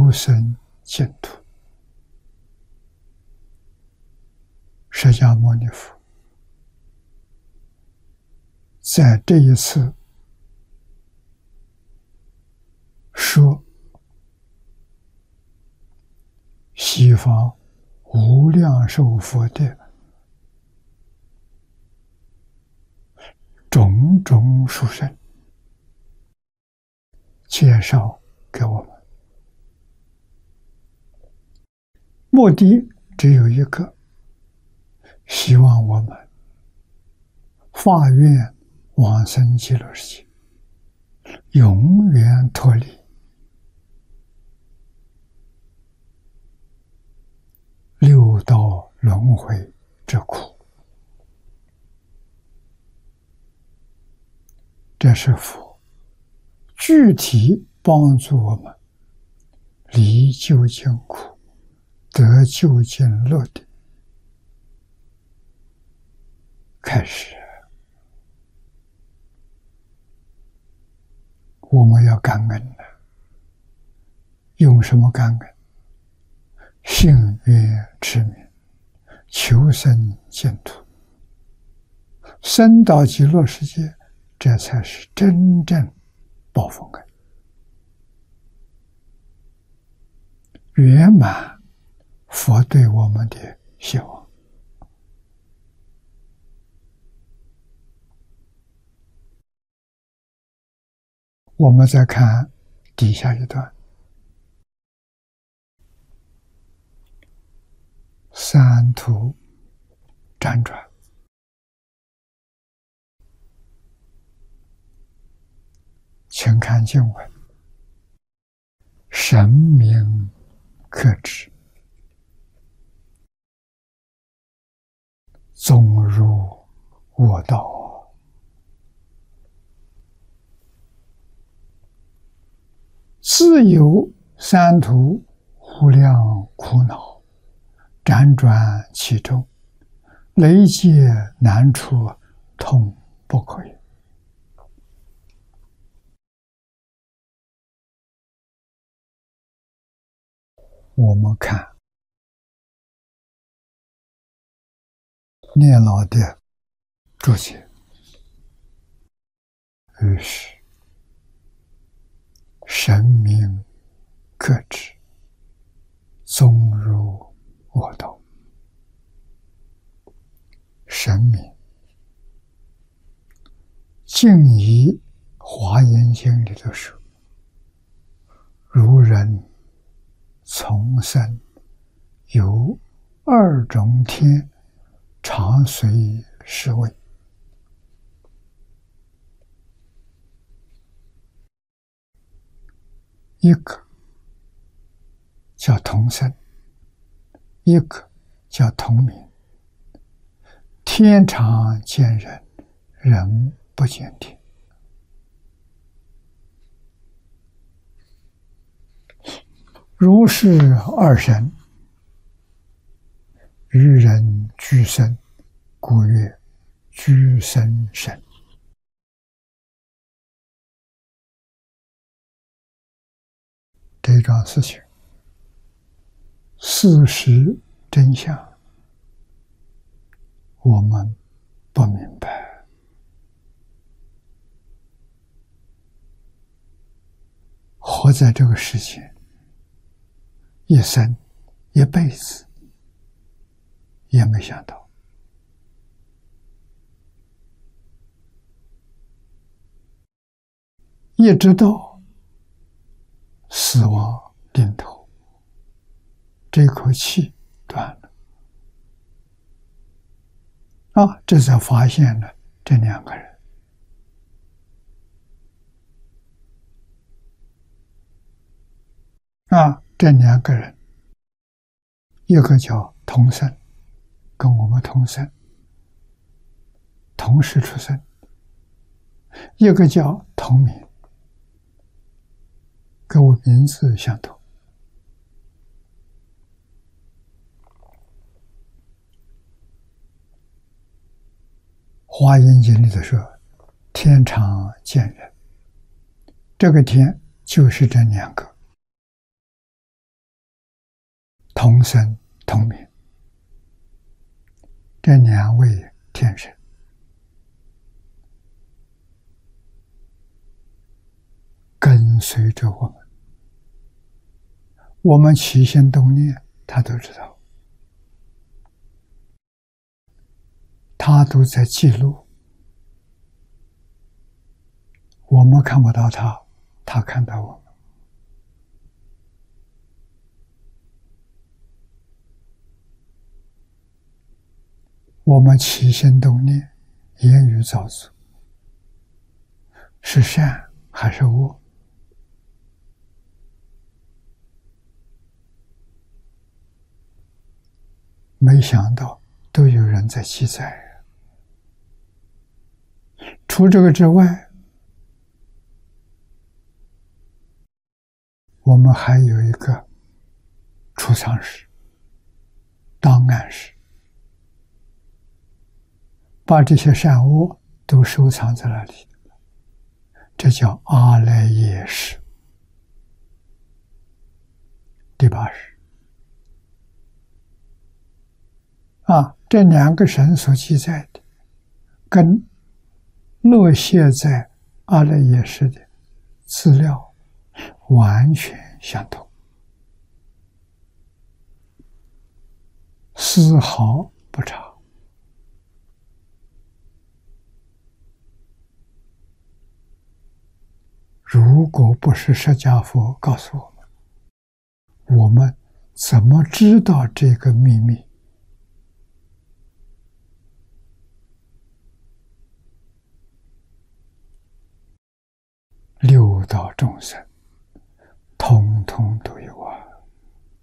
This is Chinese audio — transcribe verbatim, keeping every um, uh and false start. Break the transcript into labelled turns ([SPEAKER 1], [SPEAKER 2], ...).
[SPEAKER 1] 求生净土。释迦牟尼佛在这一次说西方无量寿佛的种种殊胜，介绍给我们，目的只有一个，希望我们发愿往生极乐世界，永远脱离六道轮回之苦。这是佛具体帮助我们离究竟苦，得究竟乐的开始。我们要感恩的，用什么感恩？信愿持名，求生净土，生到极乐世界，这才是真正报佛恩，圆满佛对我们的希望。我们再看底下一段，三途辗转，请看经文：神明可知，纵入我道。自有三途无量苦恼，辗转其中，累劫难出，痛不可言。我们看念老的注解，于是神明可知，纵入我道。神明敬以华严经里头说，如人从生有二种天，常随侍卫。一个叫同生，一个叫同名。天常见人，人不见天。如是二神，与人俱生，故曰俱生神。这桩事情，事实真相，我们不明白。活在这个世界，一生一辈子，也没想到，一直到死亡临头，这口气断了啊！这才发现了这两个人啊，这两个人，一个叫同生，跟我们同生，同时出生；一个叫同名，跟我名字相同。华严经里头说，天常见人，这个天就是这两个。 同生同名，这两位天神跟随着我们，我们起心动念，他都知道，他都在记录。我们看不到他，他看到我们。我们起心动念、言语造作，是善还是恶？没想到都有人在记载。除这个之外，我们还有一个储藏室、档案室，把这些善恶都收藏在那里，这叫阿赖耶识。第八识啊，这两个神所记载的，跟落谢在阿赖耶识的资料完全相同，丝毫不差。如果不是释迦佛告诉我们，我们怎么知道这个秘密？六道众生